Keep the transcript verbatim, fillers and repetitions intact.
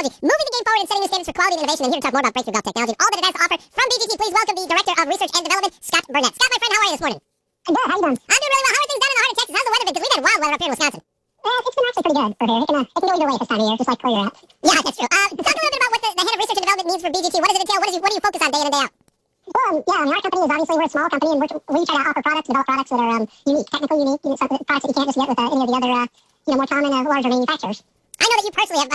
technology, moving the game forward and setting new standards for quality and innovation. And here to talk more about breakthrough golf technology and all that it has to offer from B G T, please welcome the Director of Research and Development, Scott Burnett. Scott, my friend, how are you this morning? I'm good. How you doing? I'm doing really well. How are things down in the heart of Texas? How's the weather been? Because we've had wild weather up here in Wisconsin. Uh, it's been actually pretty good for here. It can, uh, it can go either way at this time of year, just like where you're at. Yeah, that's true. Uh, talk a little bit about what the, the head of research and development means for B G T. What does it entail? What, is you, what do you focus on day in and day out? Well, um, yeah, I mean, our company is obviously, we're a small company, and we're, we try to offer products, develop products that are um, unique, technically unique, you know, something, products that you can't just get with uh, any of the other, uh, you know, more common, uh, larger manufacturers. I know that you personally have